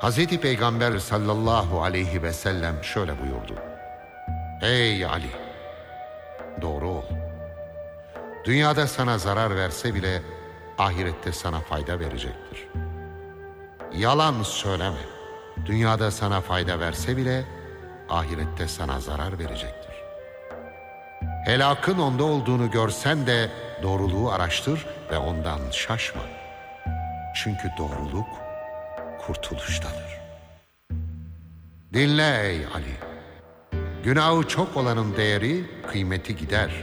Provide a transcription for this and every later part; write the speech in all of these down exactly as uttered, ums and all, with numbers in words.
Hazreti Peygamber sallallahu aleyhi ve sellem şöyle buyurdu: Ey Ali! Doğru ol. Dünyada sana zarar verse bile ahirette sana fayda verecektir. Yalan söyleme. Dünyada sana fayda verse bile ahirette sana zarar verecektir. Helakın onda olduğunu görsen de doğruluğu araştır ve ondan şaşma. Çünkü doğruluk kurtuluştadır. Dinle ey Ali! Günahı çok olanın değeri, kıymeti gider.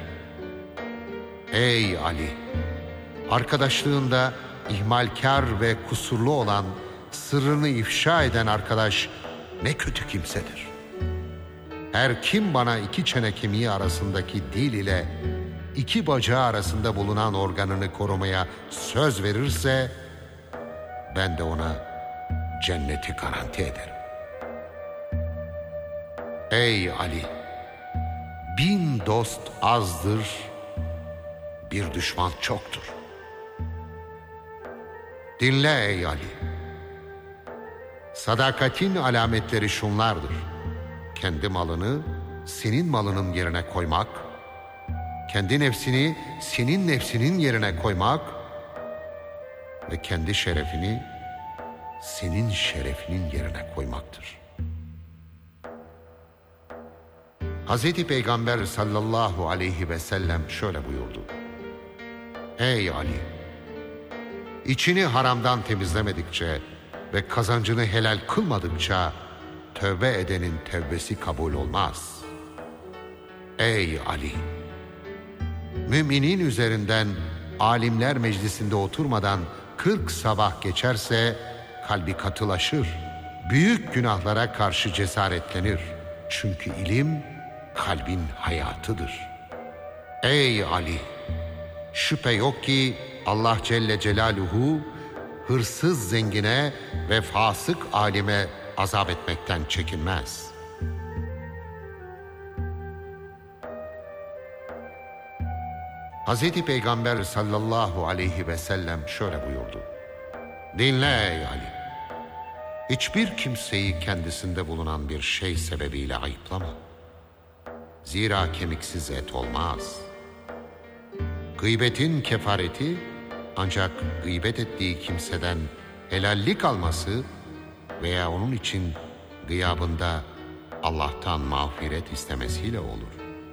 Ey Ali! Arkadaşlığında ihmalkar ve kusurlu olan, sırrını ifşa eden arkadaş ne kötü kimsedir. Her kim bana iki çene kemiği arasındaki dil ile iki bacağı arasında bulunan organını korumaya söz verirse, ben de ona cenneti garanti ederim. Ey Ali! Bin dost azdır, bir düşman çoktur. Dinle ey Ali! Sadakatin alametleri şunlardır: kendi malını senin malının yerine koymak, kendi nefsini senin nefsinin yerine koymak ve kendi şerefini senin şerefinin yerine koymaktır. Hazreti Peygamber sallallahu aleyhi ve sellem şöyle buyurdu: Ey Ali! İçini haramdan temizlemedikçe ve kazancını helal kılmadıkça tövbe edenin tövbesi kabul olmaz. Ey Ali! Müminin üzerinden alimler meclisinde oturmadan kırk sabah geçerse kalbi katılaşır, büyük günahlara karşı cesaretlenir. Çünkü ilim kalbin hayatıdır. Ey Ali! Şüphe yok ki Allah Celle Celaluhu hırsız zengine ve fasık alime azap etmekten çekinmez. Hazreti Peygamber sallallahu aleyhi ve sellem şöyle buyurdu: Dinle ey Ali! Hiçbir kimseyi kendisinde bulunan bir şey sebebiyle ayıplama. Zira kemiksiz et olmaz. Gıybetin kefareti ancak gıybet ettiği kimseden helallik alması veya onun için gıyabında Allah'tan mağfiret istemesiyle olur.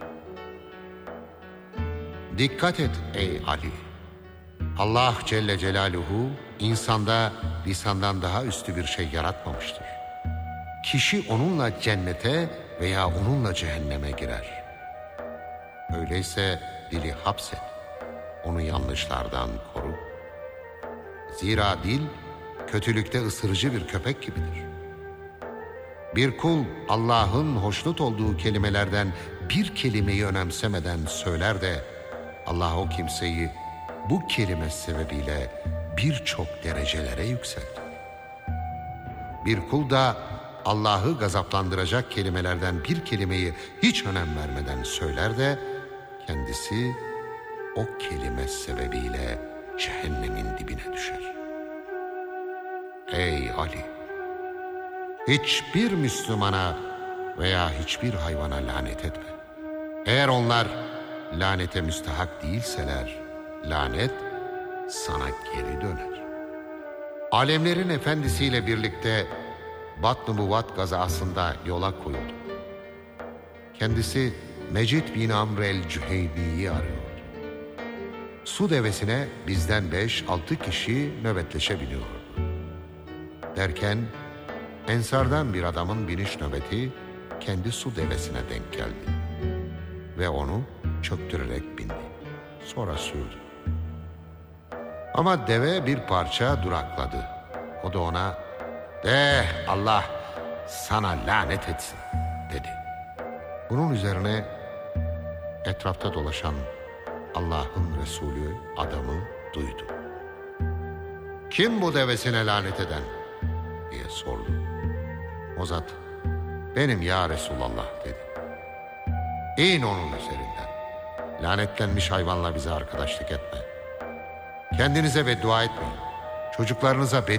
Dikkat et ey Ali! Allah Celle Celaluhu insanda lisandan daha üstü bir şey yaratmamıştır. Kişi onunla cennete veya onunla cehenneme girer. Öyleyse dili hapset, onu yanlışlardan koru. Zira dil kötülükte ısırıcı bir köpek gibidir. Bir kul Allah'ın hoşnut olduğu kelimelerden bir kelimeyi önemsemeden söyler de Allah o kimseyi bu kelime sebebiyle birçok derecelere yükseltir. Bir kul da Allah'ı gazaplandıracak kelimelerden bir kelimeyi hiç önem vermeden söyler de kendisi o kelime sebebiyle cehennemin dibine düşer. Ey Ali! Hiçbir Müslümana veya hiçbir hayvana lanet etme. Eğer onlar lanete müstahak değilseler, lanet sana geri döner. Alemlerin efendisiyle birlikte Batn-ı Muvat gazasında yola koyuldu. Kendisi Mecid bin Amr el-Cüheyni'yi arıyordu. Su devesine bizden beş altı kişi nöbetleşe biniyordu. Derken Ensardan bir adamın biniş nöbeti kendi su devesine denk geldi. Ve onu çöktürerek bindi. Sonra sürdü. Ama deve bir parça durakladı. O da ona "De Allah sana lanet etsin" dedi. Bunun üzerine etrafta dolaşan Allah'ın Resulü adamı duydu. "Kim bu devesine lanet eden?" diye sordu. O zat "Benim ya Resulallah" dedi. "İn onun üzerinden. Lanetlenmiş hayvanla bize arkadaşlık etme. Kendinize beddua etmeyin. Çocuklarınıza beddua